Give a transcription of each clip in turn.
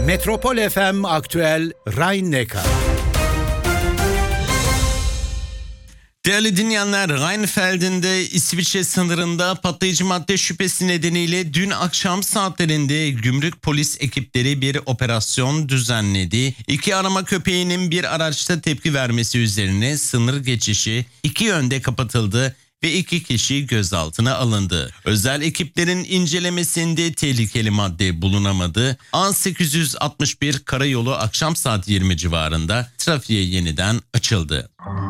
Metropol FM Aktüel Rhein-Neckar. Değerli dinleyenler, Rheinfelden'de İsviçre sınırında patlayıcı madde şüphesi nedeniyle dün akşam saatlerinde gümrük polis ekipleri bir operasyon düzenledi. 2 arama köpeğinin bir araçta tepki vermesi üzerine sınır geçişi 2 yönde kapatıldı ve 2 kişi gözaltına alındı. Özel ekiplerin incelemesinde tehlikeli madde bulunamadı. A861 karayolu akşam saat 20 civarında trafiğe yeniden açıldı.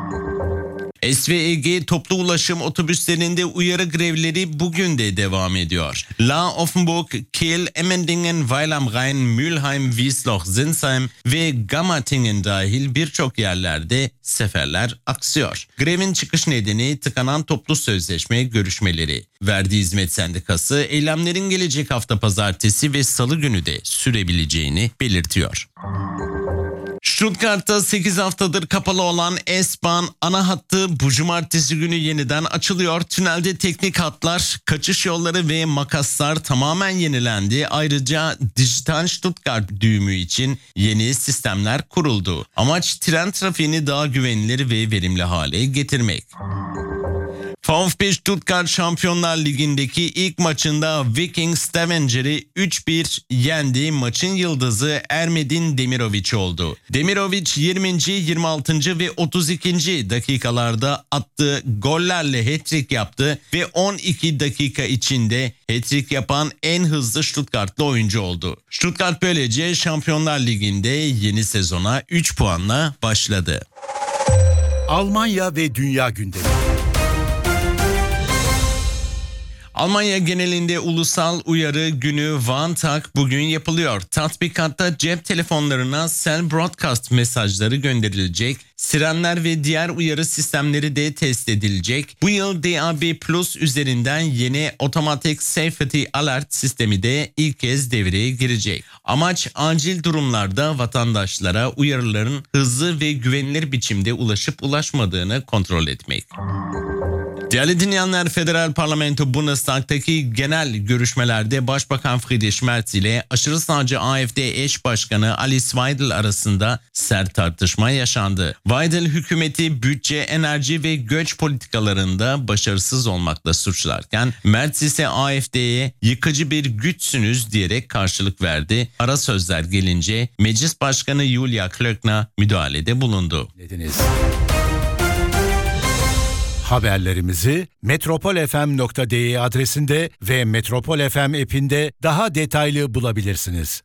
SVEG toplu ulaşım otobüslerinde uyarı grevleri bugün de devam ediyor. La Offenburg, Kiel, Emmendingen, Weil am Rhein, Mülheim, Wiesloch, Sinsheim ve Gammertingen dahil birçok yerlerde seferler aksıyor. Grevin çıkış nedeni tıkanan toplu sözleşme görüşmeleri. Verdi Hizmet Sendikası eylemlerin gelecek hafta pazartesi ve salı günü de sürebileceğini belirtiyor. Stuttgart'ta 8 haftadır kapalı olan S-Bahn ana hattı bu cumartesi günü yeniden açılıyor. Tünelde teknik hatlar, kaçış yolları ve makaslar tamamen yenilendi. Ayrıca dijital Stuttgart düğümü için yeni sistemler kuruldu. Amaç tren trafiğini daha güvenilir ve verimli hale getirmek. VfB Stuttgart Şampiyonlar Ligi'ndeki ilk maçında Viking Stavanger'i 3-1 yendi. Maçın yıldızı Ermedin Demirovic oldu. Demirovic 20., 26. ve 32. dakikalarda attığı gollerle hat-trick yaptı ve 12 dakika içinde hat-trick yapan en hızlı Stuttgartlı oyuncu oldu. Stuttgart böylece Şampiyonlar Ligi'nde yeni sezona 3 puanla başladı. Almanya ve Dünya gündemi. Almanya genelinde ulusal uyarı günü Warntag bugün yapılıyor. Tatbikatta cep telefonlarına Cell Broadcast mesajları gönderilecek. Sirenler ve diğer uyarı sistemleri de test edilecek. Bu yıl DAB Plus üzerinden yeni Automatic Safety Alert sistemi de ilk kez devreye girecek. Amaç acil durumlarda vatandaşlara uyarıların hızlı ve güvenilir biçimde ulaşıp ulaşmadığını kontrol etmek. Değerli dinleyenler, Federal Parlamento Bundestag'taki genel görüşmelerde Başbakan Friedrich Merz ile aşırı sağcı AfD eş başkanı Alice Weidel arasında sert tartışma yaşandı. Weidel hükümeti bütçe, enerji ve göç politikalarında başarısız olmakla suçlarken Merz ise AfD'ye yıkıcı bir güçsünüz diyerek karşılık verdi. Ara sözler gelince Meclis Başkanı Julia Klöckner müdahalede bulundu. Haberlerimizi metropolfm.de adresinde ve Metropol FM app'inde daha detaylı bulabilirsiniz.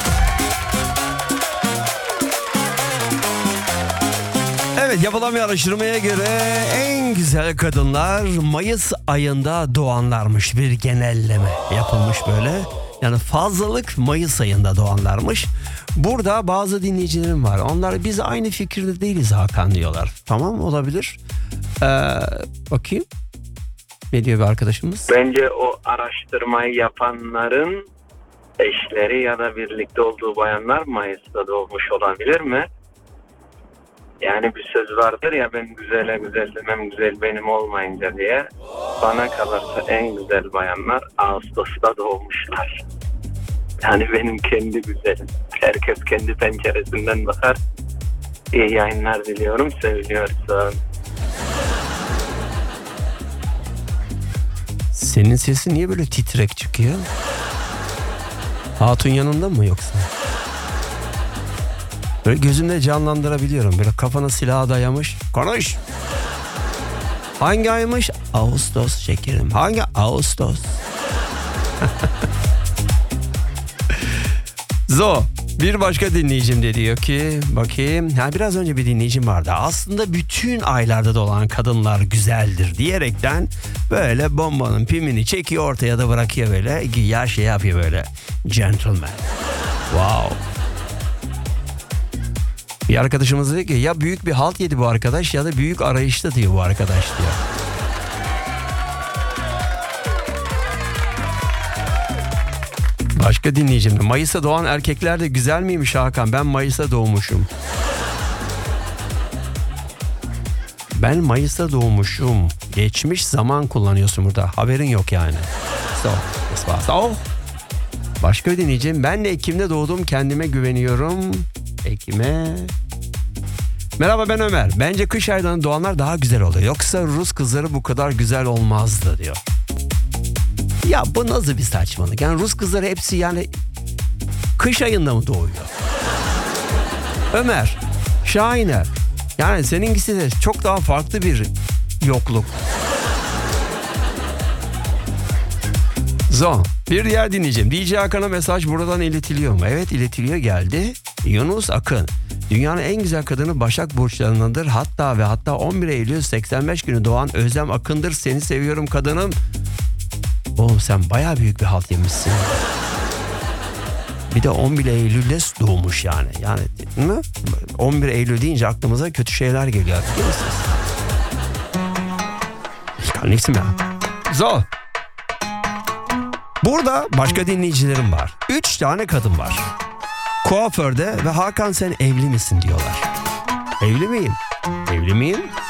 Evet, yapılan bir araştırmaya göre en güzel kadınlar Mayıs ayında doğanlarmış. Bir genelleme yapılmış böyle. Yani fazlalık Mayıs ayında doğanlarmış. Burada bazı dinleyicilerim var. Onlar biz aynı fikirde değiliz Hakan diyorlar. Tamam, olabilir. Bakayım. Ne diyor bir arkadaşımız? Bence o araştırmayı yapanların eşleri ya da birlikte olduğu bayanlar Mayıs'ta doğmuş olabilir mi? Yani bir söz vardır ya, ben güzele güzel demem, güzel benim olmayınca diye. Bana kalırsa en güzel bayanlar Ağustos'ta doğmuşlar. Yani benim kendi güzelim. Herkes kendi penceresinden bakar. İyi yayınlar diliyorum. Seviliyorsun. Senin sesin niye böyle titrek çıkıyor? Hatun yanında mı yoksa? Böyle gözümde canlandırabiliyorum. Böyle kafana silah dayamış. Konuş. Hangi aymış? Ağustos şekerim. Hangi Ağustos? Zo. Bir başka dinleyicim de diyor ki, bakayım, biraz önce bir dinleyicim vardı. Aslında bütün aylarda doğan kadınlar güzeldir diyerekten böyle bombanın pimini çekiyor ortaya da bırakıyor böyle. Ya şey yapıyor böyle. Gentleman. Wow. Bir arkadaşımız diyor ki ya büyük bir halt yedi bu arkadaş ya da büyük arayışta diyor bu arkadaş diyor. Başka dinleyicim de Mayıs'ta doğan erkekler de güzel miymiş Hakan? Ben Mayıs'ta doğmuşum. Ben Mayıs'ta doğmuşum. Geçmiş zaman kullanıyorsun burada. Haberin yok yani. So. Başka bir dinleyeceğim. Ben de Ekim'de doğdum, kendime güveniyorum. Ekim'e. Merhaba, ben Ömer. Bence kış aylarında doğanlar daha güzel oluyor. Yoksa Rus kızları bu kadar güzel olmazdı diyor. Ya bu nasıl bir saçmalık? Yani Rus kızları hepsi yani kış ayında mı doğuyor? Ömer, Şahiner. Yani seninkisi de çok daha farklı bir yokluk. Zon. Bir diğer dinleyeceğim. DJ Hakan'a mesaj buradan iletiliyor mu? Evet, iletiliyor, geldi. Yunus Akın. Dünyanın en güzel kadını Başak Burçlarındandır. Hatta 11 Eylül 85 günü doğan Özlem Akın'dır. Seni seviyorum kadınım. Oğlum sen bayağı büyük bir halt yemişsin. Bir de 11 Eylül'de doğmuş yani. Yani değil mi? 11 Eylül deyince aklımıza kötü şeyler geliyor. Biliyor musunuz? Ich kann nichts mehr. So. Burada başka dinleyicilerim var. 3 tane kadın var. Kuaförde ve Hakan sen evli misin diyorlar. Evli miyim? Evli miyim?